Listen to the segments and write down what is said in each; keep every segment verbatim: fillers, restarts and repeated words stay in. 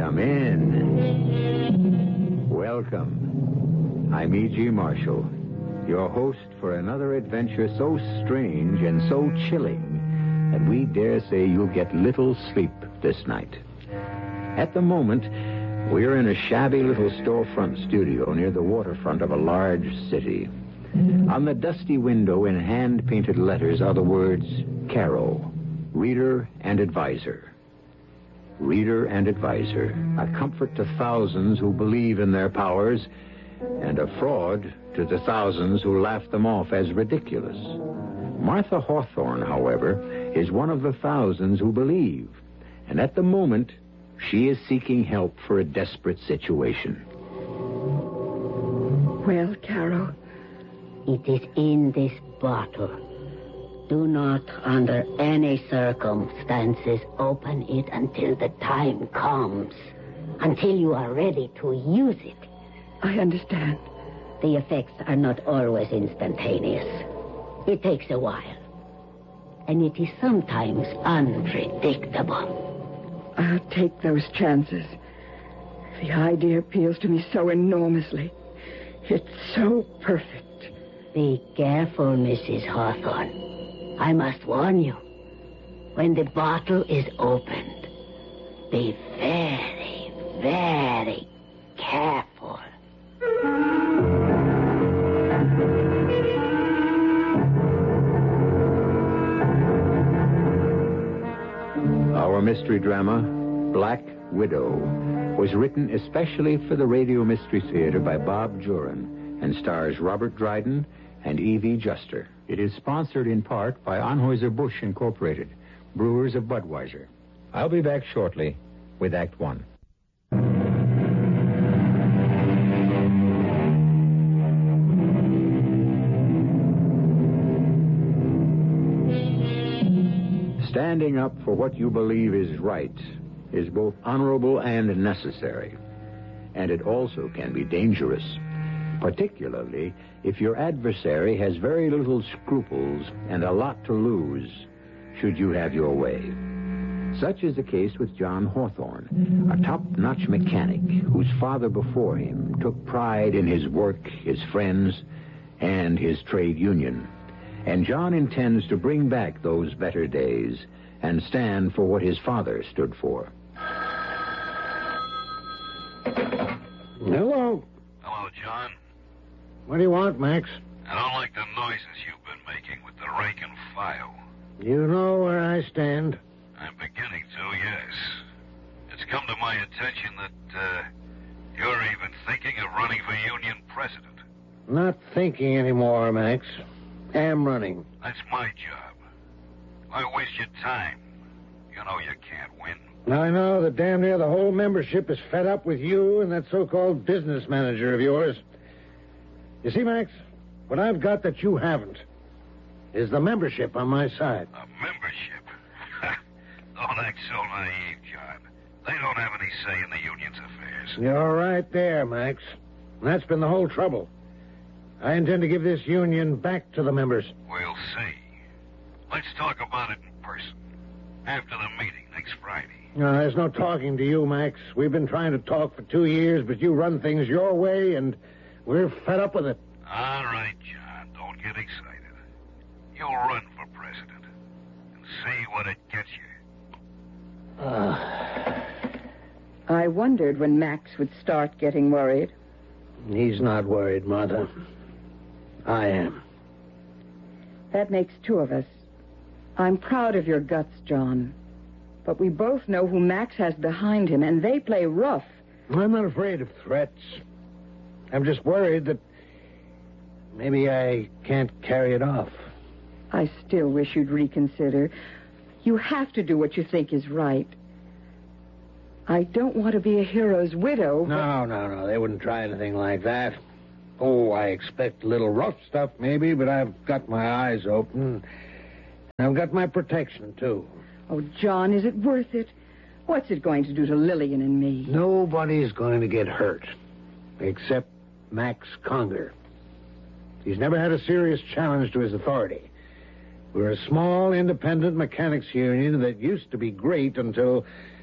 Come in. Welcome. I'm E G. Marshall, your host for another adventure so strange and so chilling that we dare say you'll get little sleep this night. At the moment, we're in a shabby little storefront studio near the waterfront of a large city. On the dusty window in hand-painted letters are the words Caro, Reader and Advisor. Reader and Advisor, a comfort to thousands who believe in their powers, and a fraud to the thousands who laugh them off as ridiculous. Martha Hawthorne, however, is one of the thousands who believe, and at the moment, she is seeking help for a desperate situation. Well, Caro? It is in this bottle. Do not, under any circumstances, open it until the time comes. Until you are ready to use it. I understand. The effects are not always instantaneous. It takes a while. And it is sometimes unpredictable. I'll take those chances. The idea appeals to me so enormously. It's so perfect. Be careful, Missus Hawthorne. I must warn you. When the bottle is opened, be very, very careful. Our mystery drama, Black Widow, was written especially for the Radio Mystery Theater by Bob Jurin and stars Robert Dryden and Evie Juster. It is sponsored in part by Anheuser-Busch Incorporated, brewers of Budweiser. I'll be back shortly with Act One. Standing up for what you believe is right is both honorable and necessary. And it also can be dangerous, particularly if your adversary has very little scruples and a lot to lose should you have your way. Such is the case with John Hawthorne, a top-notch mechanic whose father before him took pride in his work, his friends, and his trade union. And John intends to bring back those better days and stand for what his father stood for. Hello. Hello, John. What do you want, Max? I don't like the noises you've been making with the rake and file. You know where I stand. I'm beginning to, yes. It's come to my attention that uh, you're even thinking of running for union president. Not thinking anymore, Max. Am running. That's my job. Why waste your time? You know you can't win. I know that damn near the whole membership is fed up with you and that so-called business manager of yours. You see, Max, what I've got that you haven't is the membership on my side. A membership? Don't act so naive, John. They don't have any say in the union's affairs. You're right there, Max. And that's been the whole trouble. I intend to give this union back to the members. We'll see. Let's talk about it in person. After the meeting next Friday. No, there's no talking to you, Max. We've been trying to talk for two years, but you run things your way, and we're fed up with it. All right, John. Don't get excited. You'll run for president and see what it gets you. Uh, I wondered when Max would start getting worried. He's not worried, Martha. I am. That makes two of us. I'm proud of your guts, John. But we both know who Max has behind him, and they play rough. I'm not afraid of threats. I'm just worried that maybe I can't carry it off. I still wish you'd reconsider. You have to do what you think is right. I don't want to be a hero's widow. But... No, no, no. They wouldn't try anything like that. Oh, I expect a little rough stuff, maybe, but I've got my eyes open. I've got my protection, too. Oh, John, is it worth it? What's it going to do to Lillian and me? Nobody's going to get hurt, except Max Conger. He's never had a serious challenge to his authority. We're a small, independent mechanics union that used to be great until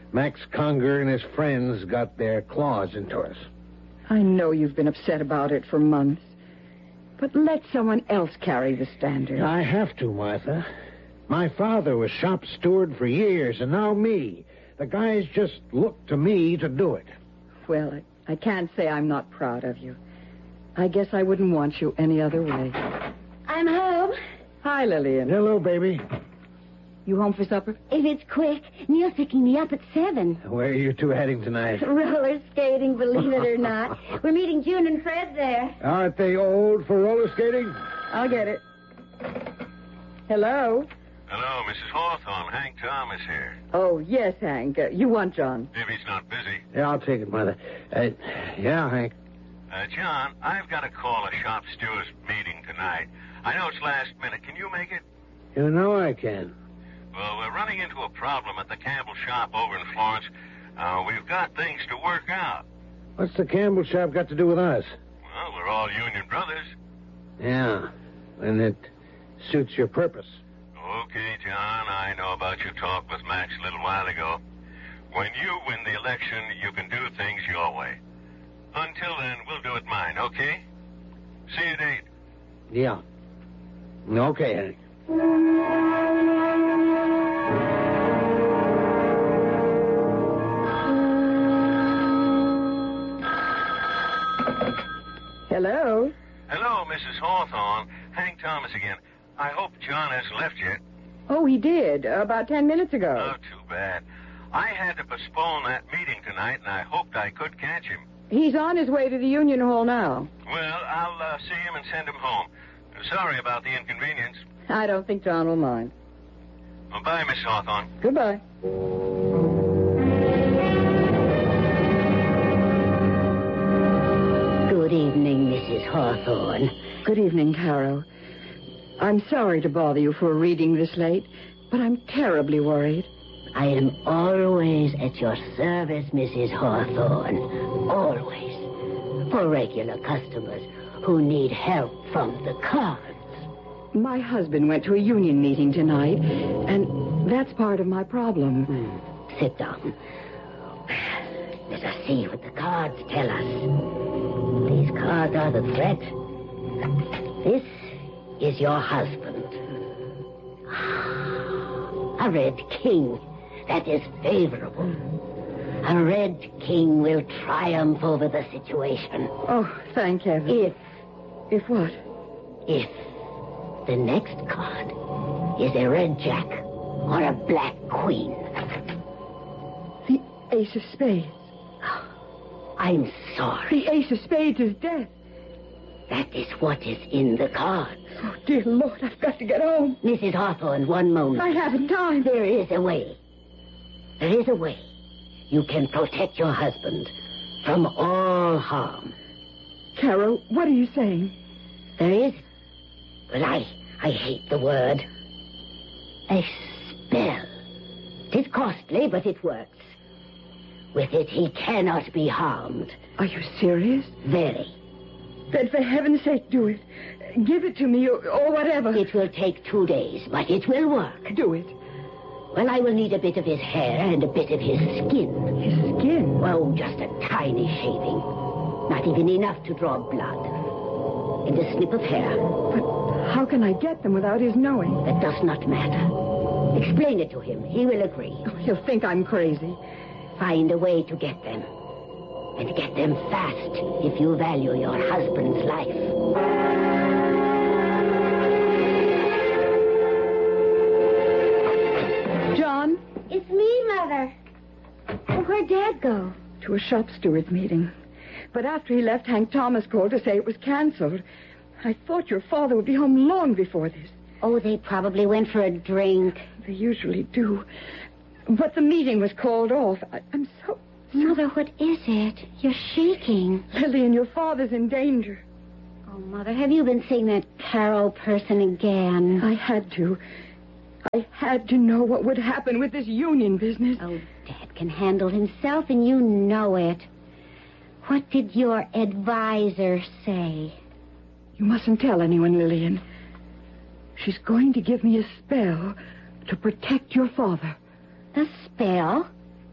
Max Conger and his friends got their claws into us. I know you've been upset about it for months. But let someone else carry the standard. I have to, Martha. My father was shop steward for years, and now me. The guys just look to me to do it. Well, I, I can't say I'm not proud of you. I guess I wouldn't want you any other way. I'm home. Hi, Lillian. Hello, baby. You home for supper? If it's quick, Neil's picking me up at seven. Where are you two heading tonight? Roller skating, believe it or not. We're meeting June and Fred there. Aren't they old for roller skating? I'll get it. Hello? Hello, Missus Hawthorne. Hank Thomas here. Oh, yes, Hank. Uh, you want John? If he's not busy. Yeah, I'll take it, Mother. Uh, yeah, Hank. Uh, John, I've got to call a shop stewards meeting tonight. I know it's last minute. Can you make it? You know I can. Well, we're running into a problem at the Campbell shop over in Florence. Uh, we've got things to work out. What's the Campbell shop got to do with us? Well, we're all union brothers. Yeah, and it suits your purpose. Okay, John, I know about your talk with Max a little while ago. When you win the election, you can do things your way. Until then, we'll do it mine, okay? See you at eight. Yeah. Okay, Hank. Hello? Hello, Missus Hawthorne. Hank Thomas again. I hope John hasn't left yet. Oh, he did. Uh, about ten minutes ago. Oh, too bad. I had to postpone that meeting tonight, and I hoped I could catch him. He's on his way to the Union Hall now. Well, I'll uh, see him and send him home. Sorry about the inconvenience. I don't think John will mind. Well, bye, Miss Hawthorne. Goodbye. Good evening, Missus Hawthorne. Good evening, Caro. I'm sorry to bother you for a reading this late, but I'm terribly worried. I am always at your service, Missus Hawthorne. Always. For regular customers who need help from the cards. My husband went to a union meeting tonight, and that's part of my problem. Hmm. Sit down. Let us see what the cards tell us. These cards are the threat. This is your husband. A red king. That is favorable. A red king will triumph over the situation. Oh, thank heaven. If... If what? If the next card is a red jack or a black queen. The ace of spades. I'm sorry. The ace of spades is death. That is what is in the cards. Oh, dear Lord, I've got to get home. Missus Hawthorne, one moment. I haven't time. There is a way. There is a way. You can protect your husband from all harm. Caro, what are you saying? There is, but I, I hate the word. A spell. It is costly, but it works. With it, he cannot be harmed. Are you serious? Very. Then for heaven's sake, do it. Give it to me, or, or whatever. It will take two days, but it will work. Do it. Well, I will need a bit of his hair and a bit of his skin. His skin? Oh, just a tiny shaving. Not even enough to draw blood. And a snip of hair. But how can I get them without his knowing? That does not matter. Explain it to him. He will agree. Oh, he'll think I'm crazy. Find a way to get them. And get them fast if you value your husband's life. John? It's me, Mother. And where'd Dad go? To a shop steward's meeting. But after he left, Hank Thomas called to say it was canceled. I thought your father would be home long before this. Oh, they probably went for a drink. They usually do. But the meeting was called off. I, I'm so... Mother, what is it? You're shaking. Lillian, your father's in danger. Oh, Mother, have you been seeing that Carol person again? I had to. I had to know what would happen with this union business. Oh, Dad can handle himself, and you know it. What did your advisor say? You mustn't tell anyone, Lillian. She's going to give me a spell to protect your father. A spell? A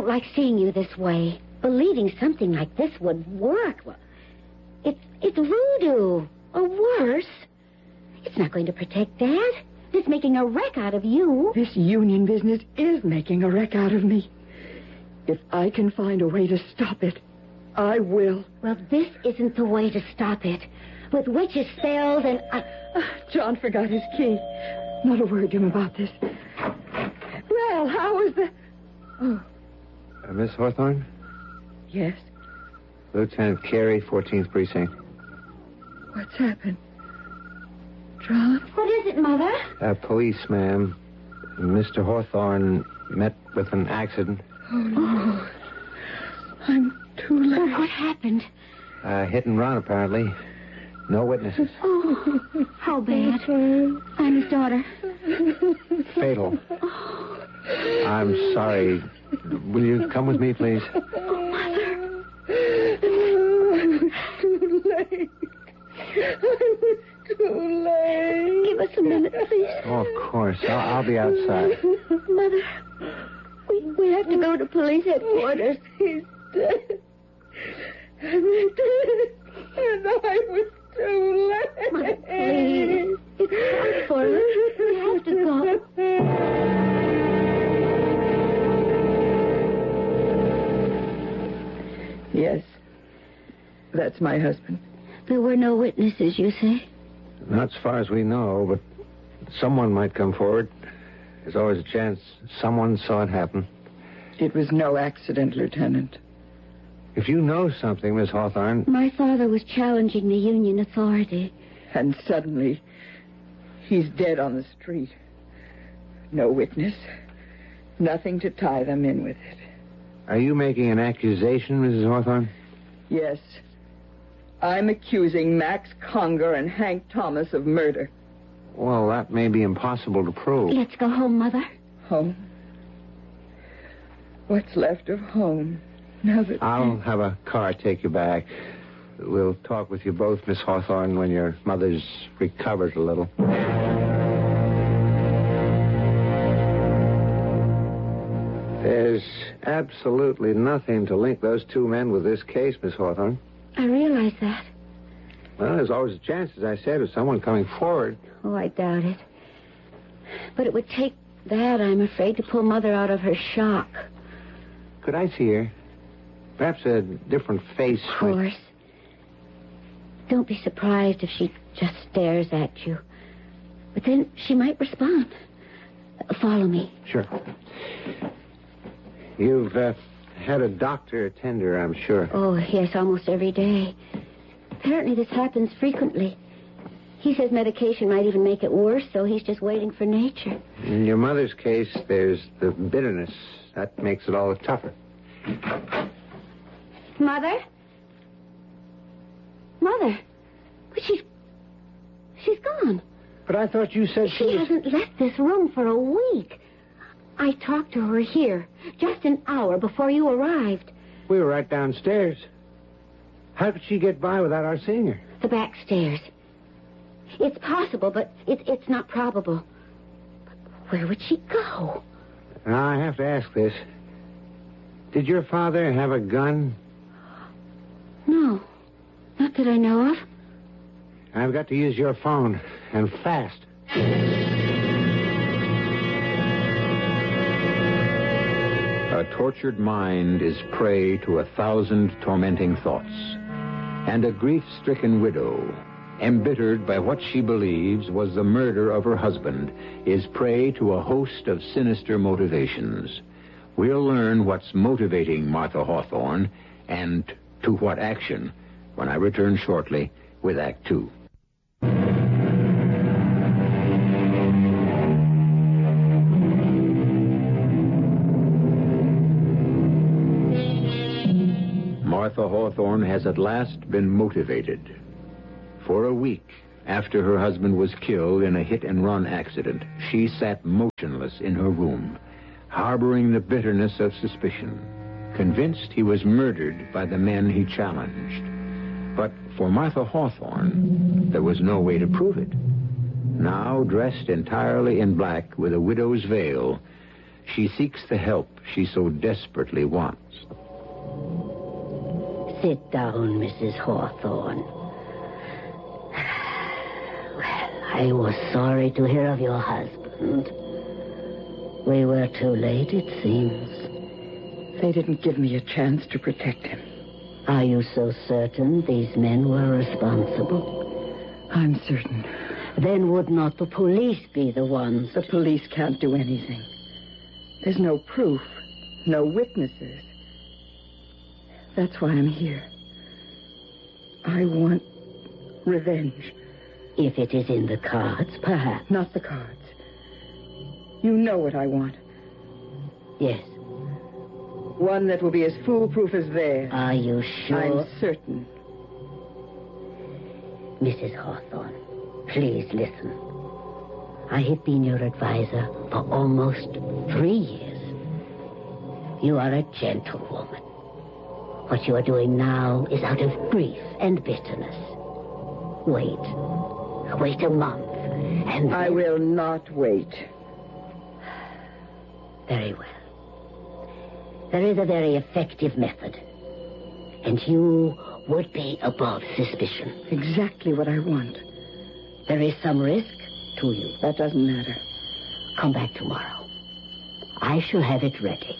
don't like seeing you this way. Believing something like this would work. Well, it's, it's voodoo. Or worse. It's not going to protect Dad. It's making a wreck out of you. This union business is making a wreck out of me. If I can find a way to stop it, I will. Well, this isn't the way to stop it. With witches' spells and... Uh... John forgot his key. Not a word to him about this. Well, how was the... Oh. Uh, Miss Hawthorne? Yes? Lieutenant Carey, fourteenth Precinct. What's happened? John? What is it, Mother? Uh, police, ma'am. Mister Hawthorne met with an accident. Oh, no. I'm too late. Oh, what happened? Uh, hit and run, apparently. No witnesses. Oh, how bad. I'm his daughter. Fatal. I'm sorry. Will you come with me, please? Oh, Mother. I was too late. I was too late. Give us a minute, please. Oh, of course. I'll, I'll be outside. Mother, we, we have to go to police headquarters. He's dead. And they did. And I was too late. Mother, please. It's hard for us. We have to go. Yes. That's my husband. There were no witnesses, you say? Not as far as we know, but someone might come forward. There's always a chance someone saw it happen. It was no accident, Lieutenant. If you know something, Miss Hawthorne... My father was challenging the Union authority. And suddenly, he's dead on the street. No witness. Nothing to tie them in with it. Are you making an accusation, Missus Hawthorne? Yes. I'm accusing Max Conger and Hank Thomas of murder. Well, that may be impossible to prove. Let's go home, Mother. Home? What's left of home? Now that... I'll have a car take you back. We'll talk with you both, Miss Hawthorne, when your mother's recovered a little. There's absolutely nothing to link those two men with this case, Miss Hawthorne. I realize that. Well, there's always a chance, as I said, of someone coming forward. Oh, I doubt it. But it would take that, I'm afraid, to pull Mother out of her shock. Could I see her? Perhaps a different face. Of course. Don't be surprised if she just stares at you. But then she might respond. Uh, follow me. Sure. You've uh, had a doctor attend her, I'm sure. Oh, yes, almost every day. Apparently this happens frequently. He says medication might even make it worse, so he's just waiting for nature. In your mother's case, there's the bitterness. That makes it all the tougher. Mother? Mother? But she's... she's gone. But I thought you said she, She was... hasn't left this room for a week. I talked to her here just an hour before you arrived. We were right downstairs. How could she get by without our seeing her? The back stairs. It's possible, but it, it's not probable. But where would she go? Now, I have to ask this. Did your father have a gun? No. Not that I know of. I've got to use your phone, and fast. A tortured mind is prey to a thousand tormenting thoughts. And a grief-stricken widow, embittered by what she believes was the murder of her husband, is prey to a host of sinister motivations. We'll learn what's motivating Martha Hawthorne and to what action when I return shortly with Act Two. Martha Hawthorne has at last been motivated. For a week after her husband was killed in a hit-and-run accident, she sat motionless in her room, harboring the bitterness of suspicion, convinced he was murdered by the men he challenged. But for Martha Hawthorne, there was no way to prove it. Now, dressed entirely in black with a widow's veil, she seeks the help she so desperately wants. Sit down, Missus Hawthorne. Well, I was sorry to hear of your husband. We were too late, it seems. They didn't give me a chance to protect him. Are you so certain these men were responsible? I'm certain. Then would not the police be the ones? The police can't do anything. There's no proof, no witnesses. That's why I'm here. I want revenge. If it is in the cards, perhaps. Not the cards. You know what I want. Yes. One that will be as foolproof as theirs. Are you sure? I'm certain. Missus Hawthorne, please listen. I have been your advisor for almost three years. You are a gentlewoman. What you are doing now is out of grief and bitterness. Wait. Wait a month, and... I will not wait. Very well. There is a very effective method. And you would be above suspicion. Exactly what I want. There is some risk to you. That doesn't matter. Come back tomorrow. I shall have it ready.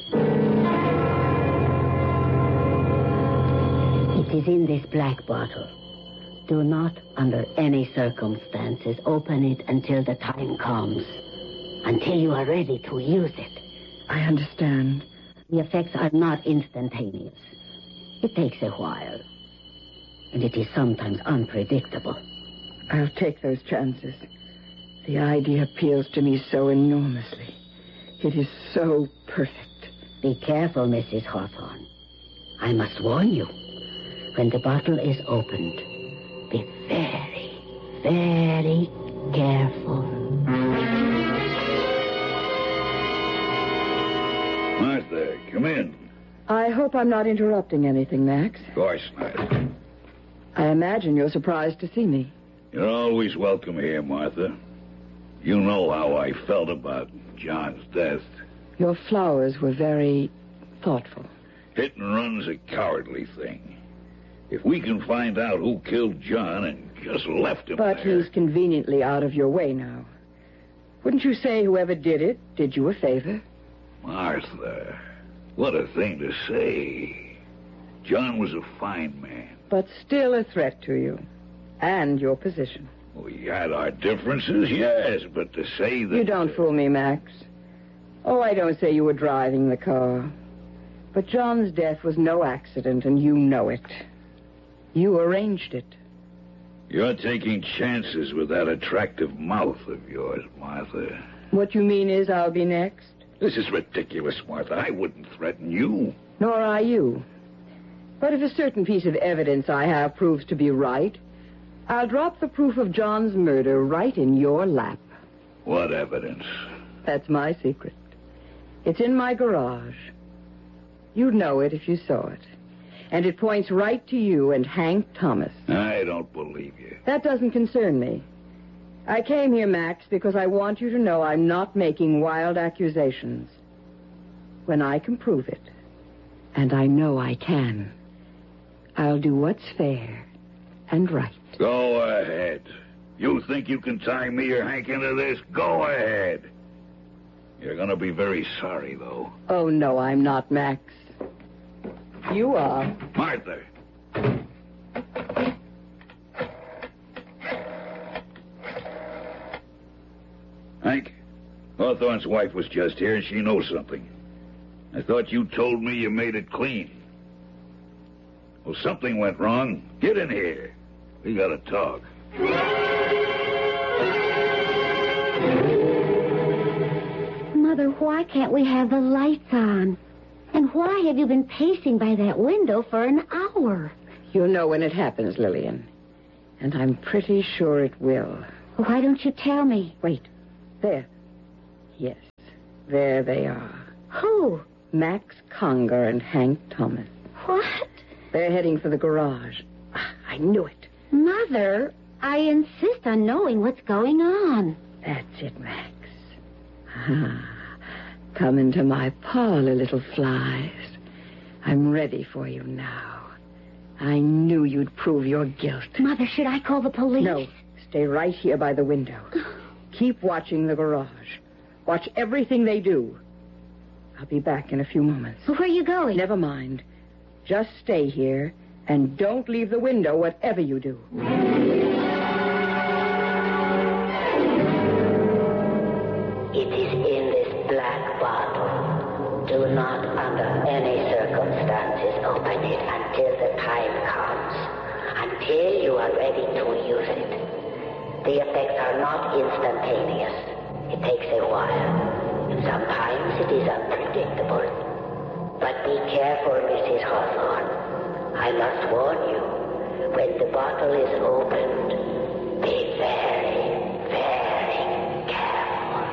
It is in this black bottle. Do not, under any circumstances, open it until the time comes. Until you are ready to use it. I understand. The effects are not instantaneous. It takes a while. And it is sometimes unpredictable. I'll take those chances. The idea appeals to me so enormously. It is so perfect. Be careful, Missus Hawthorne. I must warn you. When the bottle is opened, be very, very careful. Martha, come in. I hope I'm not interrupting anything, Max. Of course not. I imagine you're surprised to see me. You're always welcome here, Martha. You know how I felt about John's death. Your flowers were very thoughtful. Hit and run's a cowardly thing. If we can find out who killed John and just left him But there... he's conveniently out of your way now. Wouldn't you say whoever did it did you a favor? Martha, what a thing to say. John was a fine man. But still a threat to you. And your position. We had our differences, yes, but to say that... You don't fool me, Max. Oh, I don't say you were driving the car. But John's death was no accident, and you know it. You arranged it. You're taking chances with that attractive mouth of yours, Martha. What you mean is I'll be next? This is ridiculous, Martha. I wouldn't threaten you. Nor I you. But if a certain piece of evidence I have proves to be right, I'll drop the proof of John's murder right in your lap. What evidence? That's my secret. It's in my garage. You'd know it if you saw it. And it points right to you and Hank Thomas. I don't believe you. That doesn't concern me. I came here, Max, because I want you to know I'm not making wild accusations. When I can prove it, and I know I can, I'll do what's fair and right. Go ahead. You think you can tie me or Hank into this? Go ahead. You're going to be very sorry, though. Oh, no, I'm not, Max. You are. Martha. Hank, Hawthorne's wife was just here, and she knows something. I thought you told me you made it clean. Well, something went wrong. Get in here. We got to talk. Mother, why can't we have the lights on? And why have you been pacing by that window for an hour? You'll know when it happens, Lillian. And I'm pretty sure it will. Why don't you tell me? Wait. There. Yes. There they are. Who? Max Conger and Hank Thomas. What? They're heading for the garage. Ah, I knew it. Mother, I insist on knowing what's going on. That's it, Max. Ah, Come into my parlor, little flies. I'm ready for you now. I knew you'd prove your guilt. Mother, should I call the police? No. Stay right here by the window. Keep watching the garage. Watch everything they do. I'll be back in a few moments. Where are you going? Never mind. Just stay here and don't leave the window whatever you do. It is in this black bottle. Do not, under any circumstances, open it until the time comes. Until you are ready to use it. The effects are not instantaneous. It takes a while. And sometimes it is unpredictable. But be careful, Missus Hawthorne. I must warn you, when the bottle is opened, be very, very careful.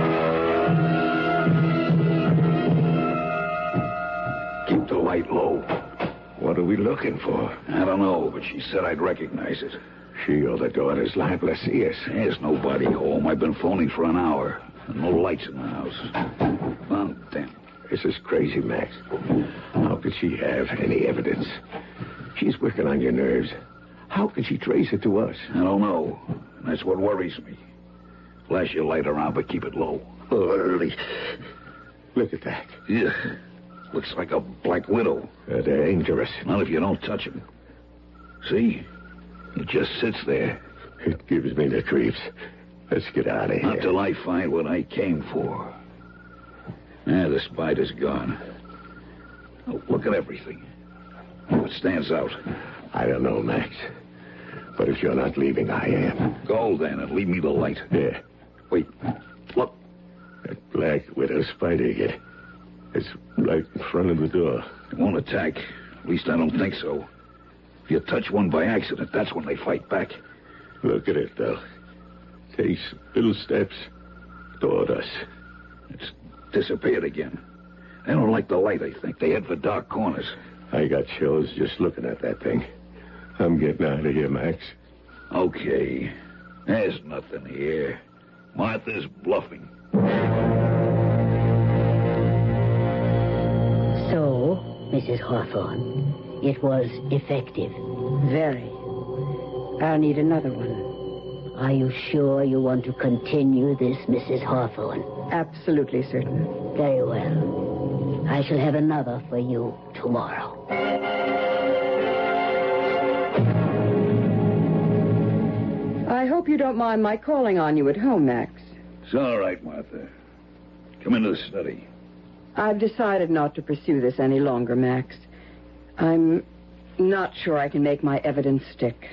Keep the light low. What are we looking for? I don't know, but she said I'd recognize it. She or the daughter's liable to see us. There's nobody home. I've been phoning for an hour. And no lights in the house. Well, damn. This is crazy, Max. How could she have any evidence? She's working on your nerves. How could she trace it to us? I don't know. And that's what worries me. Flash your light around, but keep it low. Oh, early. Look at that. Yeah. Looks like a black widow. Uh, they're dangerous. Not if you don't touch him. See? He just sits there. It gives me the creeps. Let's get out of here. Not till I find what I came for. Ah, the spider's gone. Oh, look at everything. What stands out? I don't know, Max. But if you're not leaving, I am. Go, then, and leave me the light. Yeah. Wait. Look. That black widow spider again. It's right in front of the door. It won't attack. At least I don't think so. If you touch one by accident, that's when they fight back. Look at it, though. Takes little steps toward us. It's disappeared again. They don't like the light, I think. They head for dark corners. I got chills just looking at that thing. I'm getting out of here, Max. Okay. There's nothing here. Martha's bluffing. So, Missus Hawthorne, it was effective. Very. I'll need another one. Are you sure you want to continue this, Missus Hawthorne? Absolutely certain. Very well. I shall have another for you tomorrow. I hope you don't mind my calling on you at home, Max. It's all right, Martha. Come into the study. I've decided not to pursue this any longer, Max. I'm not sure I can make my evidence stick.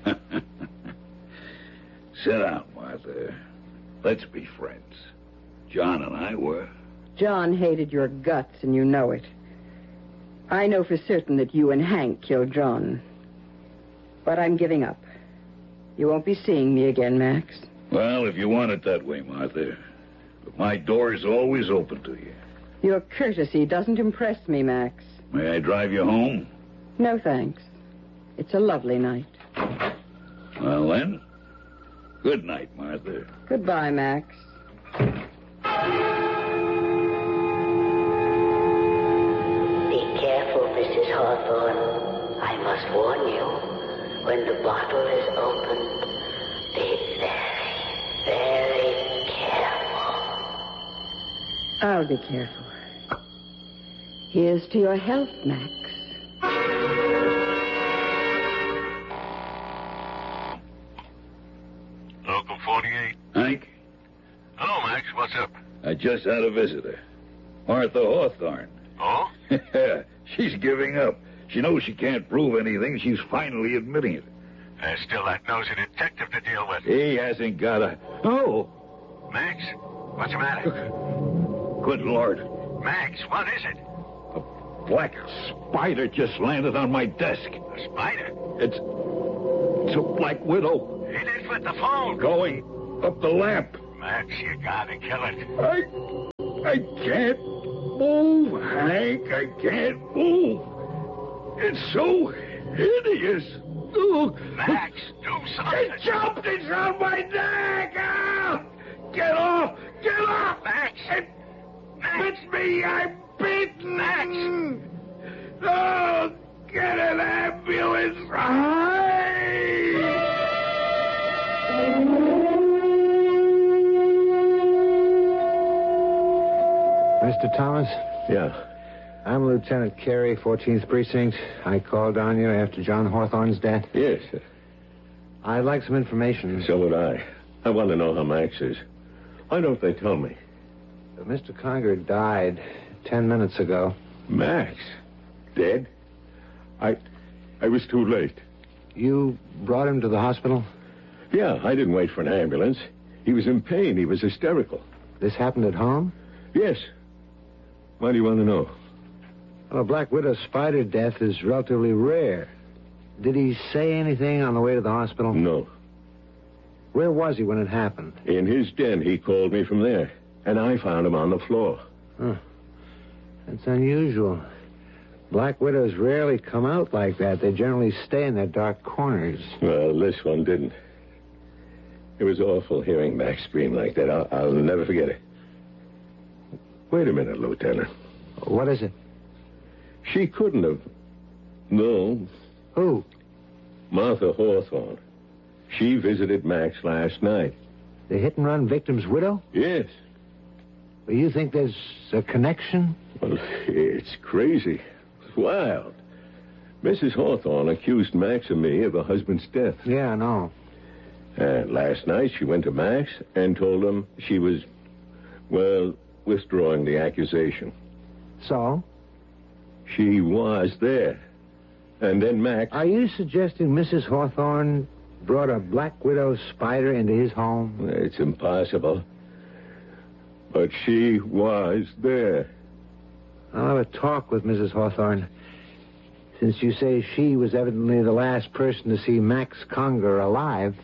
Sit down, Martha. Let's be friends. John and I were. John hated your guts, and you know it. I know for certain that you and Hank killed John. But I'm giving up. You won't be seeing me again, Max. Well, if you want it that way, Martha. But my door is always open to you. Your courtesy doesn't impress me, Max. May I drive you home? No, thanks. It's a lovely night. Well, then. Good night, Martha. Goodbye, Max. Be careful, Missus Hawthorne. I must warn you. When the bottle is opened, be very, very careful. I'll be careful. Here's to your health, Max. Local forty-eight. Hank, Hello, Max. What's up? I just had a visitor. Martha Hawthorne. Oh? She's giving up. She knows she can't prove anything. She's finally admitting it. There's still that nosy detective to deal with. He hasn't got a... Oh! Max, what's the matter? Good Lord. Max, what is it? A black spider just landed on my desk. A spider? It's... It's a black widow. Hit it with the phone. Going up the lamp. Max, you gotta kill it. I... I can't move, Hank. I can't move. It's so hideous. Oh. Max, do something. It jumped. It's on my neck. Ah! Get off. Get off. Max. It... bit me! I'm bitten! Max! Oh, get an ambulance! Mister Thomas? Yeah. I'm Lieutenant Carey, fourteenth Precinct. I called on you after John Hawthorne's death. Yes. I'd like some information. So would I. I want to know how Max is. Why don't they tell me? Mister Conger died ten minutes ago. Max? Dead? I... I was too late. You brought him to the hospital? Yeah, I didn't wait for an ambulance. He was in pain. He was hysterical. This happened at home? Yes. Why do you want to know? Well, a Black Widow spider death is relatively rare. Did he say anything on the way to the hospital? No. Where was he when it happened? In his den. He called me from there. And I found him on the floor. Huh. That's unusual. Black widows rarely come out like that. They generally stay in their dark corners. Well, this one didn't. It was awful hearing Max scream like that. I'll, I'll never forget it. Wait a minute, Lieutenant. What is it? She couldn't have... No. Who? Martha Hawthorne. She visited Max last night. The hit-and-run victim's widow? Yes. Well, you think there's a connection? Well, it's crazy. It's wild. Missus Hawthorne accused Max and me of her husband's death. Yeah, I know. And last night she went to Max and told him she was, well, withdrawing the accusation. So? She was there. And then Max... Are you suggesting Missus Hawthorne brought a Black Widow spider into his home? It's impossible. But she was there. I'll have a talk with Missus Hawthorne. Since you say she was evidently the last person to see Max Conger alive.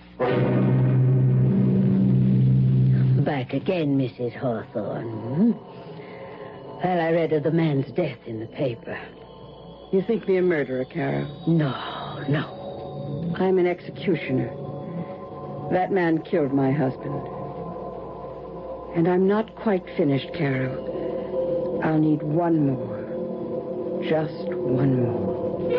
Back again, Missus Hawthorne. Well, I read of the man's death in the paper. You think me a murderer, Carol? No, no. I'm an executioner. That man killed my husband. And I'm not quite finished, Carol. I'll need one more. Just one more.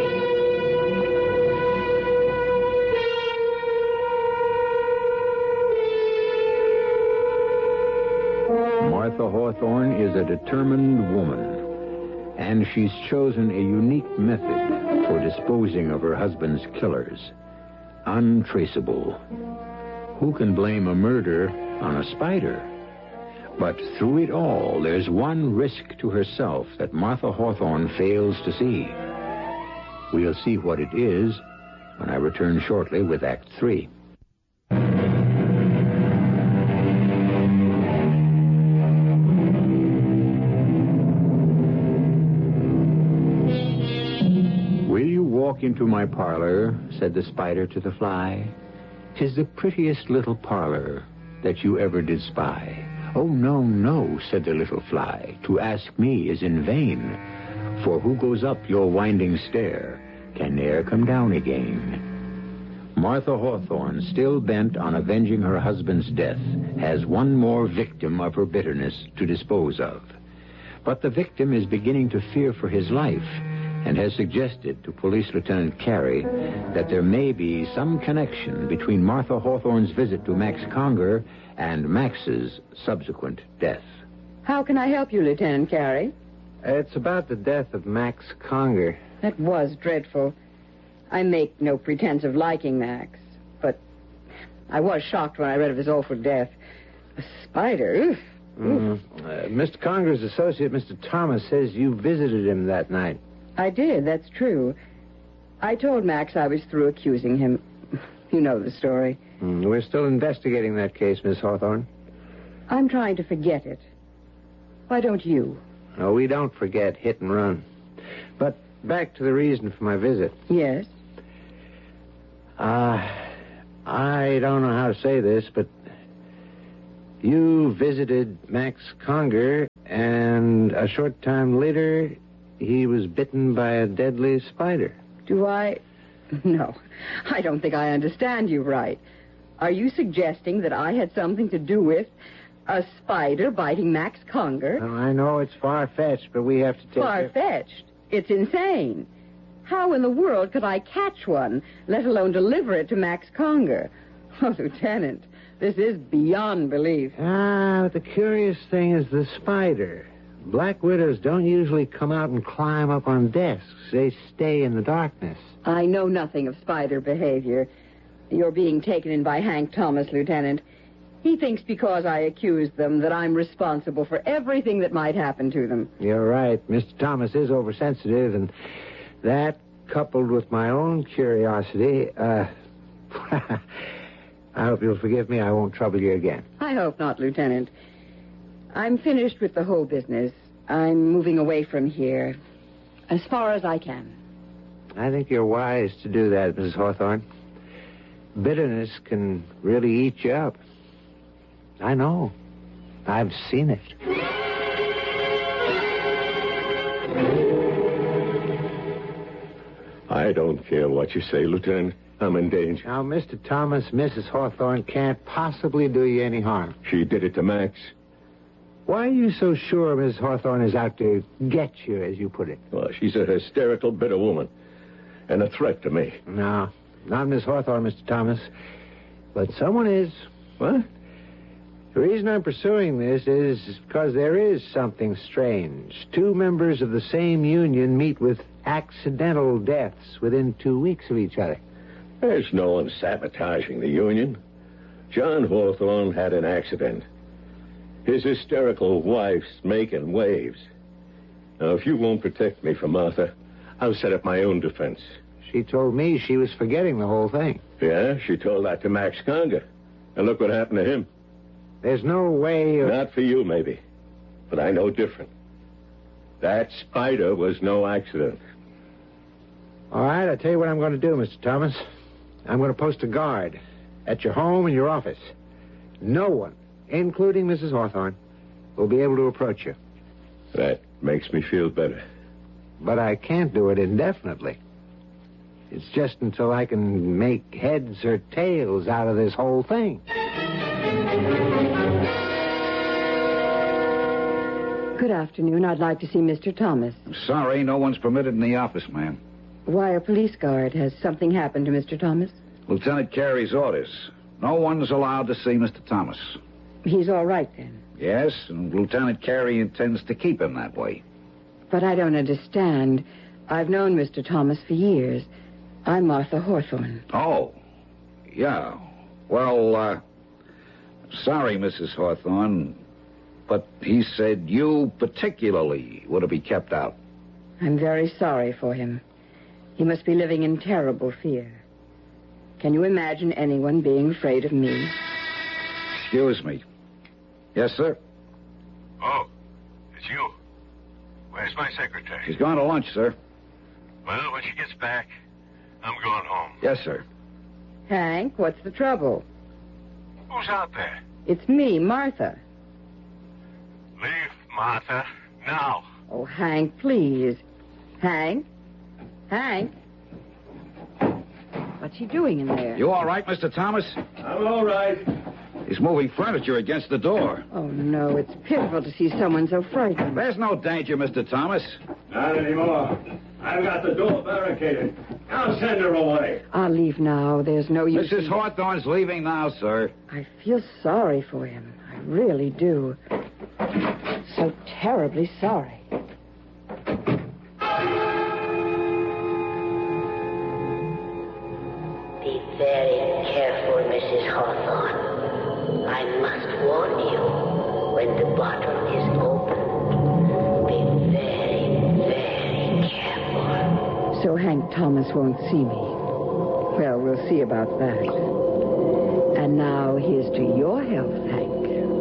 Martha Hawthorne is a determined woman, and she's chosen a unique method for disposing of her husband's killers. Untraceable. Who can blame a murder on a spider? But through it all, there's one risk to herself that Martha Hawthorne fails to see. We'll see what it is when I return shortly with Act Three. Will you walk into my parlor, said the spider to the fly. 'Tis the prettiest little parlor that you ever did spy. Oh, no, no, said the little fly, to ask me is in vain, for who goes up your winding stair can ne'er come down again. Martha Hawthorne, still bent on avenging her husband's death, has one more victim of her bitterness to dispose of. But the victim is beginning to fear for his life and has suggested to Police Lieutenant Carey that there may be some connection between Martha Hawthorne's visit to Max Conger and Max's subsequent death. How can I help you, Lieutenant Carey? It's about the death of Max Conger. That was dreadful. I make no pretense of liking Max, but I was shocked when I read of his awful death. A spider? Oof. Mm. Uh, Mister Conger's associate, Mister Thomas, says you visited him that night. I did, that's true. I told Max I was through accusing him. You know the story. Mm, we're still investigating that case, Miss Hawthorne. I'm trying to forget it. Why don't you? No, we don't forget hit and run. But back to the reason for my visit. Yes? Uh, I don't know how to say this, but you visited Max Conger, and a short time later, he was bitten by a deadly spider. Do I? No, I don't think I understand you right. Are you suggesting that I had something to do with... A spider biting Max Conger? Well, I know it's far-fetched, but we have to take... Far-fetched? It's insane. How in the world could I catch one, let alone deliver it to Max Conger? Oh, Lieutenant, this is beyond belief. Ah, but the curious thing is the spider. Black widows don't usually come out and climb up on desks. They stay in the darkness. I know nothing of spider behavior. You're being taken in by Hank Thomas, Lieutenant. He thinks because I accused them that I'm responsible for everything that might happen to them. You're right. Mister Thomas is oversensitive, and that, coupled with my own curiosity, uh... I hope you'll forgive me. I won't trouble you again. I hope not, Lieutenant. I'm finished with the whole business. I'm moving away from here as far as I can. I think you're wise to do that, Missus Hawthorne. Bitterness can really eat you up. I know. I've seen it. I don't care what you say, Lieutenant. I'm in danger. Now, Mister Thomas, Missus Hawthorne can't possibly do you any harm. She did it to Max. Why are you so sure Missus Hawthorne is out to get you, as you put it? Well, she's a hysterical, bitter woman. And a threat to me. No, not Miss Hawthorne, Mister Thomas. But someone is. What? The reason I'm pursuing this is because there is something strange. Two members of the same union meet with accidental deaths within two weeks of each other. There's no one sabotaging the union. John Hawthorne had an accident. His hysterical wife's making waves. Now, if you won't protect me from Martha, I'll set up my own defense. She told me she was forgetting the whole thing. Yeah, she told that to Max Conger. And look what happened to him. There's no way of... Not for you, maybe. But I know different. That spider was no accident. All right, I'll tell you what I'm going to do, Mister Thomas. I'm going to post a guard at your home and your office. No one, including Missus Hawthorne, will be able to approach you. That makes me feel better. But I can't do it indefinitely. It's just until I can make heads or tails out of this whole thing. Good afternoon. I'd like to see Mister Thomas. I'm sorry, no one's permitted in the office, ma'am. Why, a police guard. Has something happened to Mister Thomas? Lieutenant Carey's orders. No one's allowed to see Mister Thomas. He's all right, then. Yes, and Lieutenant Carey intends to keep him that way. But I don't understand. I've known Mister Thomas for years. I'm Martha Hawthorne. Oh, yeah. Well, uh, sorry, Missus Hawthorne, but he said you particularly were to be kept out. I'm very sorry for him. He must be living in terrible fear. Can you imagine anyone being afraid of me? Excuse me. Yes, sir? Oh, it's you. Where's my secretary? She's gone to lunch, sir. Well, when she gets back, I'm going home. Yes, sir. Hank, what's the trouble? Who's out there? It's me, Martha. Leave, Martha, now. Oh, Hank, please. Hank? Hank? What's he doing in there? You all right, Mister Thomas? I'm all right. He's moving furniture against the door. Oh, no, it's pitiful to see someone so frightened. There's no danger, Mister Thomas. Not anymore. I've got the door barricaded. I'll send her away. I'll leave now. There's no use. Missus Hawthorne's leaving now, sir. I feel sorry for him. I really do. So terribly sorry. Be very careful, Missus Hawthorne. I must warn you, when the bottle is opened, be very, very careful. So Hank Thomas won't see me. Well, we'll see about that. And now here's to your health, Hank.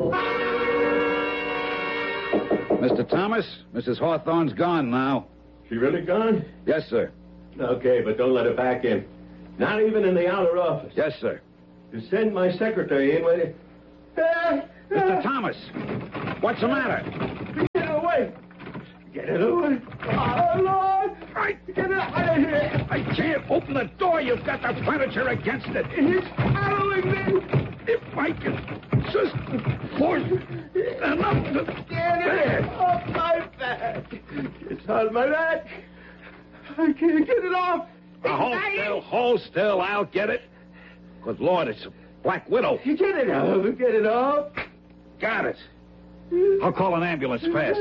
Mister Thomas, Missus Hawthorne's gone now. She really gone? Yes, sir. Okay, but don't let her back in. Not even in the outer office. Yes, sir. You send my secretary in with it. Mister Thomas, what's the matter? Get it away. Get it away. Oh, Lord. I, Get it out of here. I can't open the door. You've got the furniture against it. He's following me. If I can just force Enough. Get it off my back. It's on my back. I can't get it off. Uh, hold still, hold still. I'll get it. Good Lord, it's a Black Widow. You get it off. Get it off. Got it. I'll call an ambulance fast.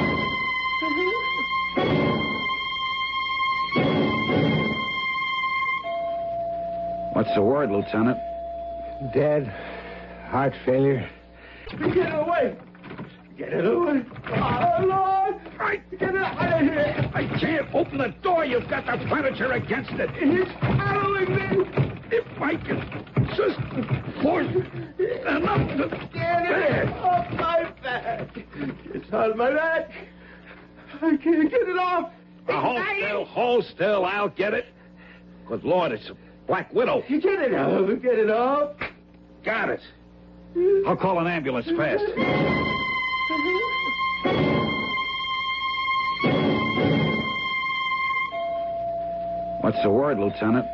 What's the word, Lieutenant? Dead. Heart failure. Get it away. Get it away. Oh, Lord. I, Get it out of here. I can't open the door. You've got the furniture against it. He's following me. If I can just force enough to Get it off my back. It's on my back. I can't get it off. Uh, hold still, hold still. I'll get it. Good Lord, it's a Black Widow. You get it off. Get it off. Got it. I'll call an ambulance fast. What's the word, Lieutenant?